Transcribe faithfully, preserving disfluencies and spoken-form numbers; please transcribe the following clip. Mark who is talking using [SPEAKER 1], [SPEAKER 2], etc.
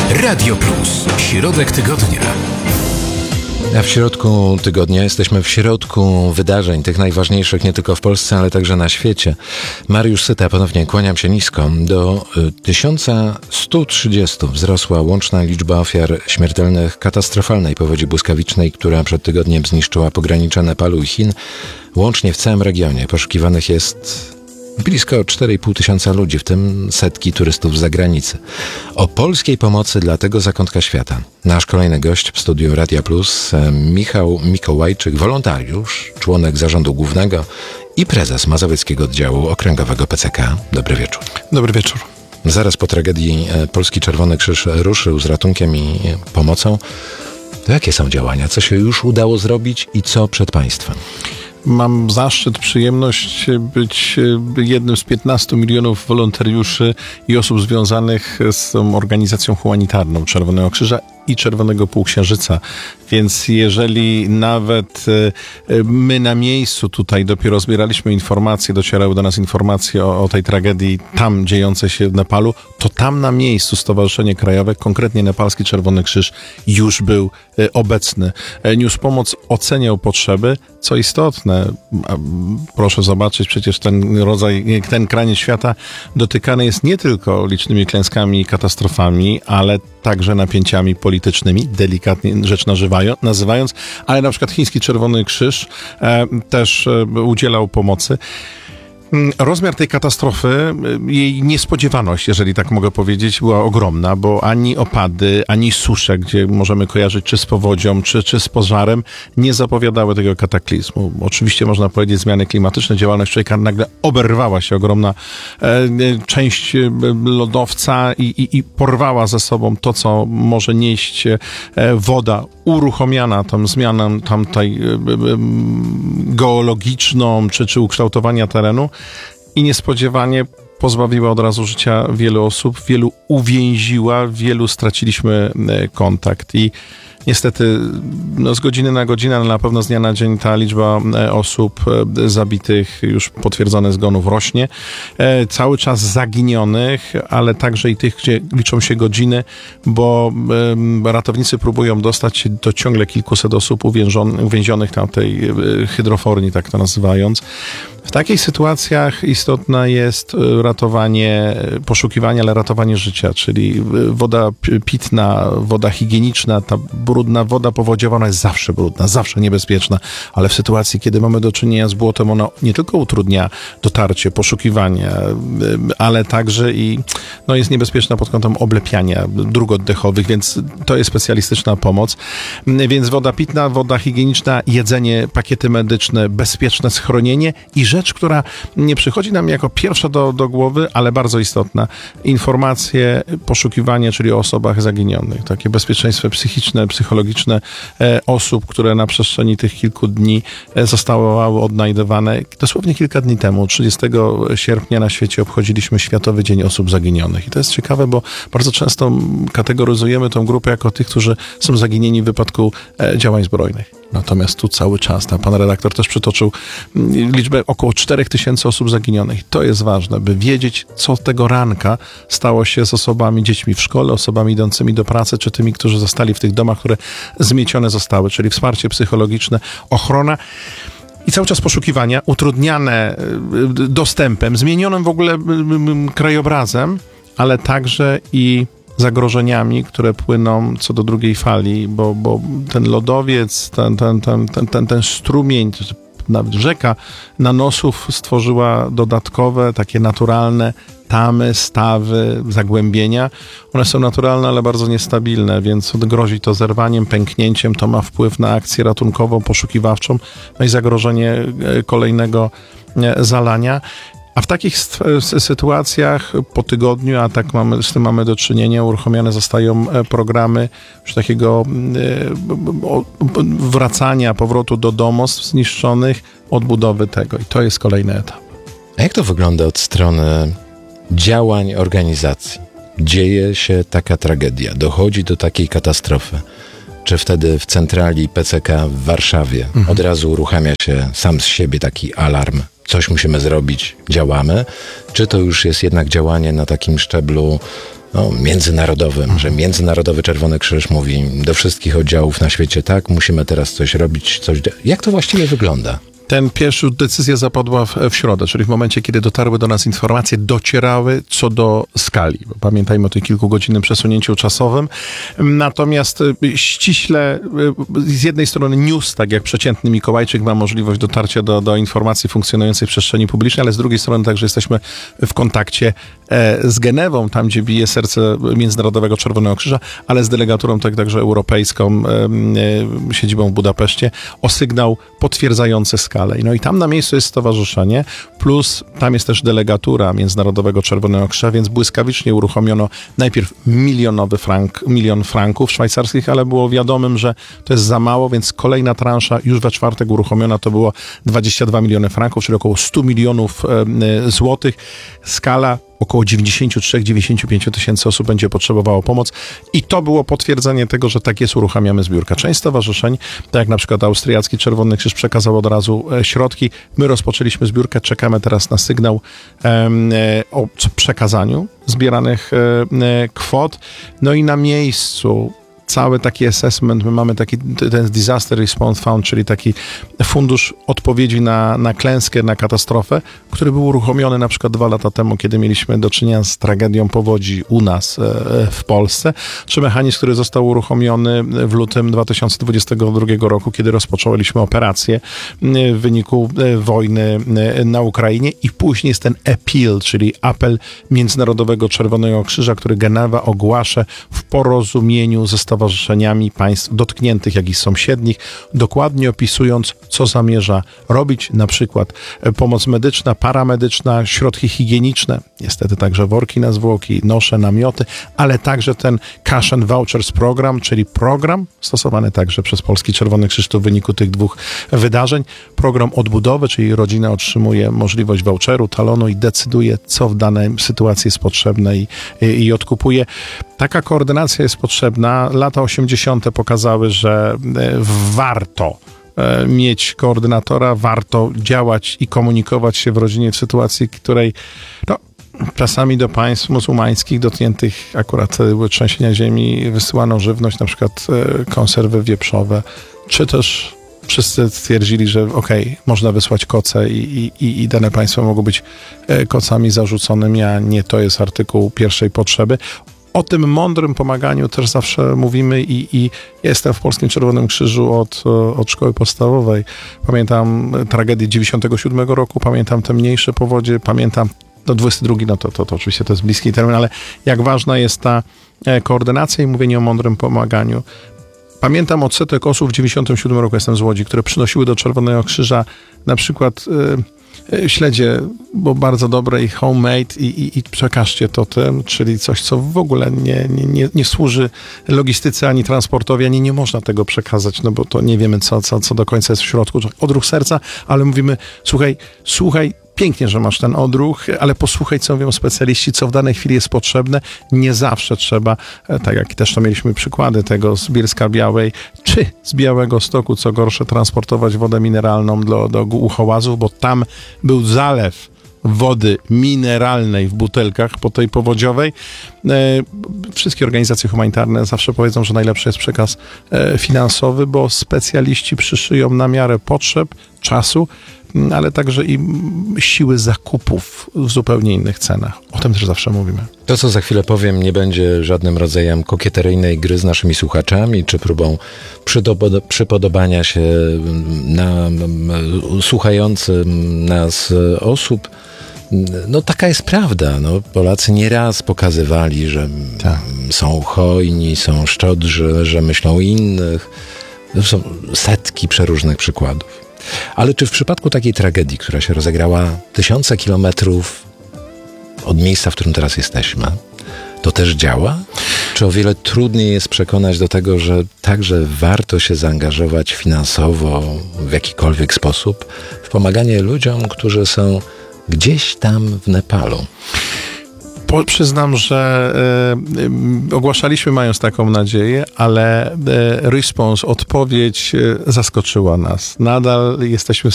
[SPEAKER 1] Radio Plus. Środek tygodnia.
[SPEAKER 2] A w środku tygodnia jesteśmy w środku wydarzeń, tych najważniejszych nie tylko w Polsce, ale także na świecie. Mariusz Syta, ponownie kłaniam się nisko. Do tysiąc sto trzydzieści wzrosła łączna liczba ofiar śmiertelnych katastrofalnej powodzi błyskawicznej, która przed tygodniem zniszczyła pogranicze Nepalu i Chin. Łącznie w całym regionie poszukiwanych jest blisko cztery i pół tysiąca ludzi, w tym setki turystów z zagranicy. O polskiej pomocy dla tego zakątka świata nasz kolejny gość w studiu Radia Plus, Michał Mikołajczyk, wolontariusz, członek zarządu głównego i prezes Mazowieckiego Oddziału Okręgowego P C K. Dobry wieczór.
[SPEAKER 3] Dobry wieczór.
[SPEAKER 2] Zaraz po tragedii Polski Czerwony Krzyż ruszył z ratunkiem i pomocą. To jakie są działania? Co się już udało zrobić i co przed państwem?
[SPEAKER 3] Mam zaszczyt, przyjemność być jednym z piętnastu milionów wolontariuszy i osób związanych z tą organizacją humanitarną Czerwonego Krzyża i Czerwonego Półksiężyca. Więc jeżeli nawet my na miejscu tutaj dopiero zbieraliśmy informacje, docierały do nas informacje o, o tej tragedii tam dziejącej się w Nepalu, to tam na miejscu Stowarzyszenie Krajowe, konkretnie Nepalski Czerwony Krzyż, już był obecny. Niósł pomoc, oceniał potrzeby. Co istotne, proszę zobaczyć, przecież ten rodzaj, ten kraniec świata dotykany jest nie tylko licznymi klęskami i katastrofami, ale także napięciami politycznymi, delikatnie rzecz nazywając, ale na przykład chiński Czerwony Krzyż e, też e, udzielał pomocy. Rozmiar tej katastrofy, jej niespodziewaność, jeżeli tak mogę powiedzieć, była ogromna, bo ani opady, ani susze, gdzie możemy kojarzyć czy z powodzią, czy, czy z pożarem, nie zapowiadały tego kataklizmu. Oczywiście można powiedzieć, zmiany klimatyczne, działalność człowieka, nagle oberwała się ogromna e, część lodowca i, i, i porwała ze sobą to, co może nieść e, woda uruchomiona, tą zmianę tamtej e, e, geologiczną, czy, czy ukształtowania terenu. I niespodziewanie pozbawiła od razu życia wielu osób, wielu uwięziła, wielu straciliśmy kontakt i niestety no, z godziny na godzinę, ale na pewno z dnia na dzień ta liczba osób zabitych, już potwierdzone zgonów rośnie. E, cały czas zaginionych, ale także i tych, gdzie liczą się godziny, bo e, ratownicy próbują dostać się do ciągle kilkuset osób uwięzionych tam tej e, hydroforni, tak to nazywając. W takich sytuacjach istotne jest ratowanie, poszukiwanie, ale ratowanie życia, czyli woda pitna, woda higieniczna, ta brudna woda powodziowa, ona jest zawsze brudna, zawsze niebezpieczna, ale w sytuacji, kiedy mamy do czynienia z błotem, ona nie tylko utrudnia dotarcie, poszukiwanie, ale także i no, jest niebezpieczna pod kątem oblepiania dróg oddechowych, więc to jest specjalistyczna pomoc. Więc woda pitna, woda higieniczna, jedzenie, pakiety medyczne, bezpieczne schronienie i rzecz, która nie przychodzi nam jako pierwsza do, do głowy, ale bardzo istotna. Informacje, poszukiwanie, czyli o osobach zaginionych. Takie bezpieczeństwo psychiczne, psychologiczne e, osób, które na przestrzeni tych kilku dni e, zostały odnajdowane. Dosłownie kilka dni temu, trzydziestego sierpnia na świecie obchodziliśmy Światowy Dzień Osób Zaginionych. I to jest ciekawe, bo bardzo często kategoryzujemy tą grupę jako tych, którzy są zaginieni w wypadku e, działań zbrojnych. Natomiast tu cały czas, tam pan redaktor też przytoczył liczbę około czterech tysięcy osób zaginionych. To jest ważne, by wiedzieć, co tego ranka stało się z osobami, dziećmi w szkole, osobami idącymi do pracy, czy tymi, którzy zostali w tych domach, które zmiecione zostały, czyli wsparcie psychologiczne, ochrona. I cały czas poszukiwania, utrudniane dostępem, zmienionym w ogóle krajobrazem, ale także i zagrożeniami, które płyną co do drugiej fali, bo, bo ten lodowiec, ten, ten, ten, ten, ten, ten strumień, nawet rzeka nanosów stworzyła dodatkowe, takie naturalne tamy, stawy, zagłębienia. One są naturalne, ale bardzo niestabilne, więc grozi to zerwaniem, pęknięciem. To ma wpływ na akcję ratunkową, poszukiwawczą, no i zagrożenie kolejnego zalania. A w takich sytuacjach po tygodniu, a tak mamy, z tym mamy do czynienia, uruchomione zostają programy już takiego wracania, powrotu do domostw zniszczonych, odbudowy tego. I to jest kolejny etap.
[SPEAKER 2] A jak to wygląda od strony działań organizacji? Dzieje się taka tragedia, dochodzi do takiej katastrofy. Czy wtedy w centrali P C K w Warszawie mhm. od razu uruchamia się sam z siebie taki alarm? Coś musimy zrobić, działamy? Czy to już jest jednak działanie na takim szczeblu no, międzynarodowym, że Międzynarodowy Czerwony Krzyż mówi do wszystkich oddziałów na świecie, tak, musimy teraz coś robić, coś... Jak to właściwie wygląda?
[SPEAKER 3] Ten pierwszy decyzja zapadła w, w środę, czyli w momencie, kiedy dotarły do nas informacje, docierały co do skali. Pamiętajmy o tym kilkugodzinnym przesunięciu czasowym. Natomiast ściśle z jednej strony news, tak jak przeciętny Mikołajczyk, ma możliwość dotarcia do, do informacji funkcjonującej w przestrzeni publicznej, ale z drugiej strony także jesteśmy w kontakcie e, z Genewą, tam gdzie bije serce Międzynarodowego Czerwonego Krzyża, ale z delegaturą tak, także europejską, e, e, siedzibą w Budapeszcie, o sygnał potwierdzający skalę. No i tam na miejscu jest stowarzyszenie, plus tam jest też delegatura Międzynarodowego Czerwonego Krzyża, więc błyskawicznie uruchomiono najpierw milionowy frank, milion franków szwajcarskich, ale było wiadomym, że to jest za mało, więc kolejna transza już we czwartek uruchomiona, to było dwadzieścia dwa miliony franków, czyli około sto milionów e, złotych. Skala około dziewięćdziesiąt trzy do dziewięćdziesięciu pięciu tysięcy osób będzie potrzebowało pomoc i to było potwierdzenie tego, że tak jest, uruchamiamy zbiórkę. Część stowarzyszeń, tak jak na przykład Austriacki Czerwony Krzyż, przekazał od razu e, środki. My rozpoczęliśmy zbiórkę, czekamy teraz na sygnał e, o przekazaniu zbieranych e, kwot. No i na miejscu cały taki assessment, my mamy taki ten Disaster Response Fund, czyli taki fundusz odpowiedzi na, na klęskę, na katastrofę, który był uruchomiony na przykład dwa lata temu, kiedy mieliśmy do czynienia z tragedią powodzi u nas e, w Polsce, czy mechanizm, który został uruchomiony w lutym dwa tysiące dwudziestego drugiego roku, kiedy rozpoczęliśmy operację w wyniku wojny na Ukrainie i później jest ten appeal, czyli apel Międzynarodowego Czerwonego Krzyża, który Genewa ogłasza w porozumieniu ze stowarzyszeniami państw dotkniętych, jak i sąsiednich, dokładnie opisując, co zamierza robić, na przykład pomoc medyczna, paramedyczna, środki higieniczne, niestety także worki na zwłoki, nosze, namioty, ale także ten Cash and Vouchers program, czyli program stosowany także przez Polski Czerwony Krzyż w wyniku tych dwóch wydarzeń. Program odbudowy, czyli rodzina otrzymuje możliwość voucheru, talonu i decyduje, co w danej sytuacji jest potrzebne i, i, i odkupuje. Taka koordynacja jest potrzebna. Lata osiemdziesiąte pokazały, że warto mieć koordynatora, warto działać i komunikować się w rodzinie w sytuacji, w której no, czasami do państw muzułmańskich dotkniętych akurat były trzęsienia ziemi, wysyłano żywność, na przykład konserwy wieprzowe, czy też wszyscy stwierdzili, że okej, okay, można wysłać koce i, i, i dane państwa mogą być kocami zarzuconymi, a nie to jest artykuł pierwszej potrzeby. O tym mądrym pomaganiu też zawsze mówimy i, i jestem w Polskim Czerwonym Krzyżu od, od szkoły podstawowej. Pamiętam tragedię dziewięćdziesiątego siódmego roku, pamiętam te mniejsze powodzie, pamiętam no dwudziesty drugi, no to, to, to oczywiście to jest bliski termin, ale jak ważna jest ta koordynacja i mówienie o mądrym pomaganiu. Pamiętam odsetek osób w dziewięćdziesiątym siódmym roku, jestem z Łodzi, które przynosiły do Czerwonego Krzyża na przykład y, śledzie, bo bardzo dobre i homemade i, i, i przekażcie to tym, czyli coś, co w ogóle nie, nie, nie, nie służy logistyce ani transportowi, ani nie można tego przekazać, no bo to nie wiemy, co, co, co do końca jest w środku. Odruch serca, ale mówimy, słuchaj, słuchaj, pięknie, że masz ten odruch, ale posłuchaj, co mówią specjaliści, co w danej chwili jest potrzebne. Nie zawsze trzeba, tak jak też to mieliśmy przykłady tego z Bielska Białej, czy z Białegostoku, co gorsze, transportować wodę mineralną do, do Uchołazów, bo tam był zalew wody mineralnej w butelkach po tej powodziowej. E, wszystkie organizacje humanitarne zawsze powiedzą, że najlepszy jest przekaz e, finansowy, bo specjaliści przyszyją na miarę potrzeb, czasu, ale także i siły zakupów w zupełnie innych cenach. O tym też zawsze mówimy.
[SPEAKER 2] To, co za chwilę powiem, nie będzie żadnym rodzajem kokieteryjnej gry z naszymi słuchaczami, czy próbą przydobo- przypodobania się na słuchającym nas osób. No taka jest prawda. No, Polacy nieraz pokazywali, że tak. są hojni, są szczodrzy, że myślą o innych. To są setki przeróżnych przykładów. Ale czy w przypadku takiej tragedii, która się rozegrała tysiące kilometrów od miejsca, w którym teraz jesteśmy, to też działa? Czy o wiele trudniej jest przekonać do tego, że także warto się zaangażować finansowo w jakikolwiek sposób w pomaganie ludziom, którzy są gdzieś tam w Nepalu?
[SPEAKER 3] Po, przyznam, że e, ogłaszaliśmy mając taką nadzieję, ale e, response, odpowiedź e, zaskoczyła nas. Nadal jesteśmy